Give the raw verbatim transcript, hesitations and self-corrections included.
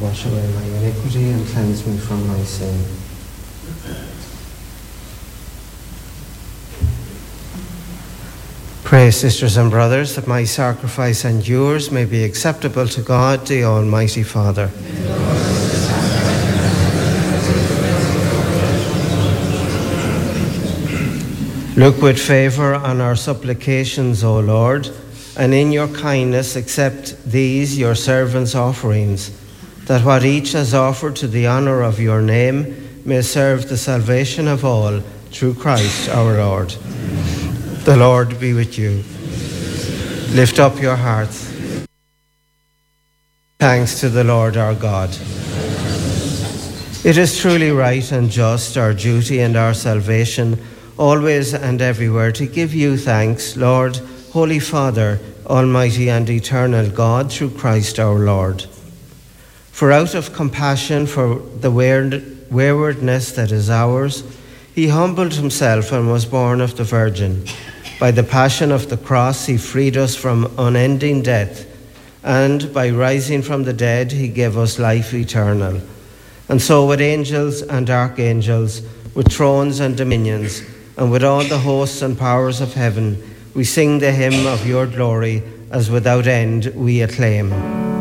wash away my iniquity and cleanse me from my sin. Pray, sisters and brothers, that my sacrifice and yours may be acceptable to God, the Almighty Father. Look with favour on our supplications, O Lord, and in your kindness accept these your servants' offerings, that what each has offered to the honour of your name may serve the salvation of all, through Christ our Lord. The Lord be with you. Lift up your hearts. Thanks to the Lord our God. It is truly right and just, our duty and our salvation, always and everywhere, to give you thanks, Lord, Holy Father, Almighty and eternal God, through Christ our Lord. For out of compassion for the waywardness that is ours, he humbled himself and was born of the Virgin. By the passion of the cross, he freed us from unending death, and by rising from the dead, he gave us life eternal. And so with angels and archangels, with thrones and dominions, and with all the hosts and powers of heaven, we sing the hymn of your glory, as without end we acclaim.